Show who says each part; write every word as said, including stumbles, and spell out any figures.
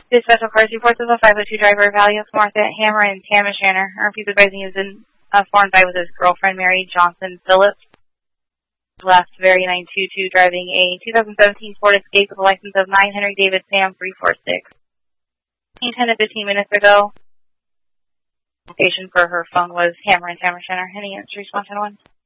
Speaker 1: This special cars reports of a five oh two driver, Valios Martha Hammer and Tammy Shanner. He's advising he was in a foreign fight with his girlfriend, Mary Johnson Phillips. Last very nine two two driving a two thousand seventeen Ford Escape with a license of nine Henry David Sam three four six. ten to fifteen minutes ago. Location for her phone was Hammer and Tammy Shanner. Any answer response, anyone?